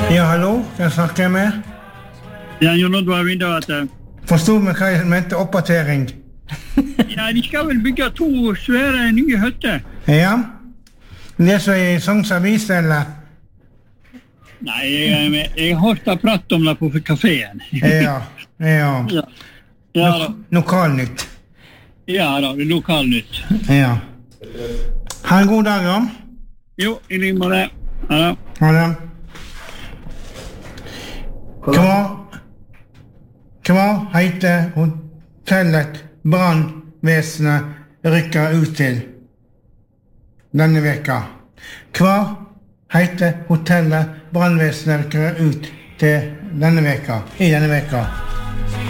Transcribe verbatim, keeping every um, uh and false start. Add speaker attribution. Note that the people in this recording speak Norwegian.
Speaker 1: Ja, hallo, hvem snakker jeg med?
Speaker 2: Ja, Jon Oddvar Vintervater.
Speaker 1: Forstod meg hva jeg mente oppdatering?
Speaker 2: Ja, de skal vel bygge to svære nye hytter.
Speaker 1: Ja, det som er i Sogns Avis, eller?
Speaker 2: Nei, jeg, jeg, jeg har hørt prat om det på kaféen.
Speaker 1: Ja, ja.
Speaker 2: Ja, ja da.
Speaker 1: Lokalnytt.
Speaker 2: Ja da, det er lokalnytt.
Speaker 1: Ja. Ha en god dag, da.
Speaker 2: Jo, i like måte. Ja da.
Speaker 1: Ha det. Hva, hva heter hotellet brannvesenet rykker ut til denne veka? Hva heter hotellet brannvesenet rykker ut til denne veka, i denne veka?